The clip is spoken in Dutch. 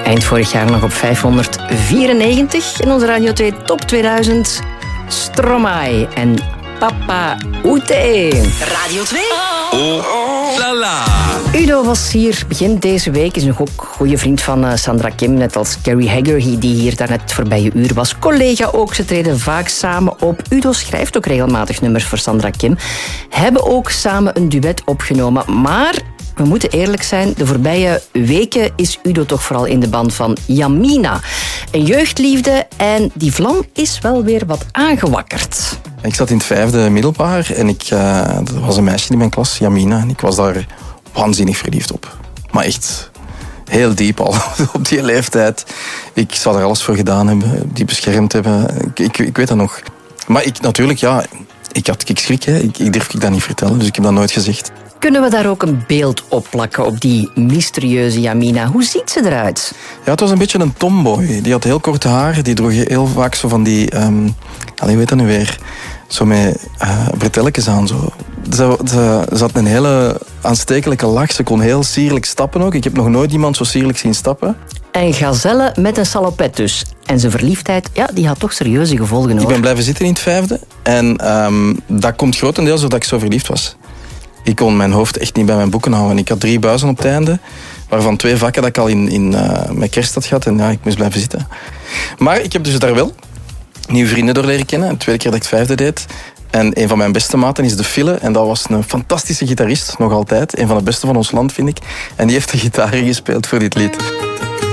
Eind vorig jaar nog op 594 in onze Radio 2 Top 2000. Stromae en Papa Oete. Radio 2. Oh la la. Udo was hier begin deze week. Is nog ook goede vriend van Sandra Kim, net als Carrie Haggerty, die hier daarnet voorbije uur was. Collega ook, ze treden vaak samen op. Udo schrijft ook regelmatig nummers voor Sandra Kim. Hebben ook samen een duet opgenomen, maar we moeten eerlijk zijn, de voorbije weken is Udo toch vooral in de band van Yamina. Een jeugdliefde en die vlam is wel weer wat aangewakkerd. Ik zat in het 5e middelbaar en er was een meisje in mijn klas, Yamina, en ik was daar waanzinnig verliefd op. Maar echt heel diep al op die leeftijd. Ik zou er alles voor gedaan hebben, die beschermd hebben. Ik weet dat nog. Maar natuurlijk, ik schrik. Hè. Ik durf dat niet vertellen, dus ik heb dat nooit gezegd. Kunnen we daar ook een beeld op plakken, op die mysterieuze Yamina? Hoe ziet ze eruit? Ja, het was een beetje een tomboy. Die had heel kort haar, die droeg heel vaak zo van die... hoe heet dat nu weer? Zo met bretelletjes aan. Zo. Ze had een hele aanstekelijke lach. Ze kon heel sierlijk stappen ook. Ik heb nog nooit iemand zo sierlijk zien stappen. Een gazelle met een salopet dus. En zijn verliefdheid, die had toch serieuze gevolgen, hoor. Ik ben blijven zitten in het 5e. En dat komt grotendeels doordat ik zo verliefd was. Ik kon mijn hoofd echt niet bij mijn boeken houden. Ik had 3 buizen op het einde, waarvan 2 vakken dat ik al in mijn kerst had gehad. En ik moest blijven zitten. Maar ik heb dus daar wel nieuwe vrienden door leren kennen. De tweede keer dat ik het 5e deed. En een van mijn beste maten is De Fille. En dat was een fantastische gitarist, nog altijd. Een van de beste van ons land, vind ik. En die heeft de gitaar gespeeld voor dit lied.